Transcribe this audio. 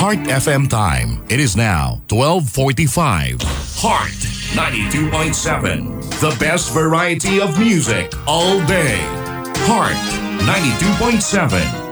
Heart FM time. It is now 12:45. Heart 92.7. The best variety of music all day. Heart 92.7.